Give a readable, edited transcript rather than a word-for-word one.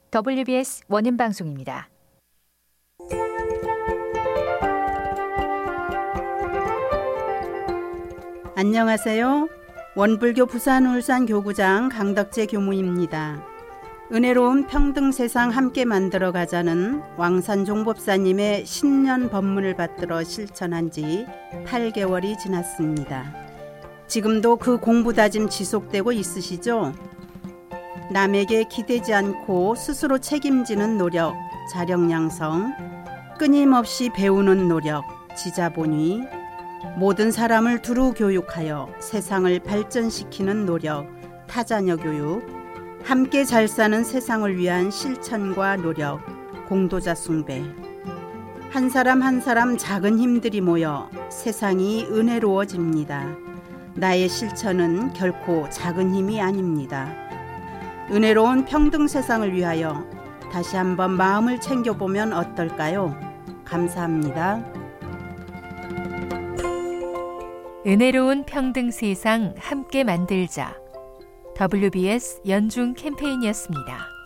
WBS 원음방송입니다. 안녕하세요. 원불교 부산울산교구장 강덕재 교무입니다. 은혜로운 평등 세상 함께 만들어가자는 왕산종법사님의 신년 법문을 받들어 실천한 지 8개월이 지났습니다. 지금도 그 공부다짐 지속되고 있으시죠? 남에게 기대지 않고 스스로 책임지는 노력, 자력양성, 끊임없이 배우는 노력, 지자본위, 모든 사람을 두루 교육하여 세상을 발전시키는 노력, 타자녀 교육, 함께 잘 사는 세상을 위한 실천과 노력, 공도자 숭배. 한 사람 한 사람 작은 힘들이 모여 세상이 은혜로워집니다. 나의 실천은 결코 작은 힘이 아닙니다. 은혜로운 평등 세상을 위하여 다시 한번 마음을 챙겨보면 어떨까요? 감사합니다. 은혜로운 평등 세상 함께 만들자. WBS 연중 캠페인이었습니다.